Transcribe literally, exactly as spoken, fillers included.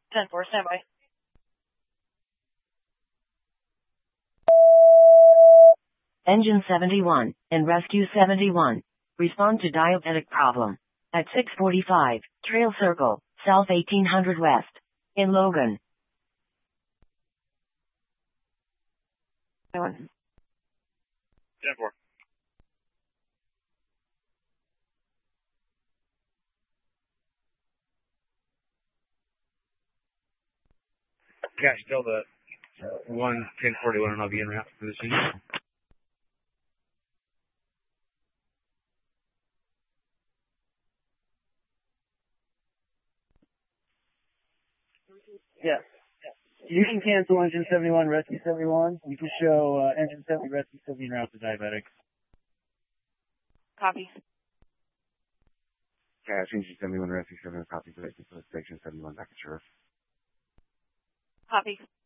ten four, standby. Engine seventy-one and Rescue seventy-one. Respond to diabetic problem. At six forty-five, Trail Circle, South eighteen hundred West. In Logan. ten four. Cash, tell the uh, one ten forty-one and I'll be en route for the scene. Yeah. You can cancel engine seventy-one, rescue seventy-one. You can show uh, engine seventy, rescue seventy en route to diabetic. Copy. Cash, engine seventy-one, rescue seventy-one, copy for section seventy-one, back to sheriff. Copy.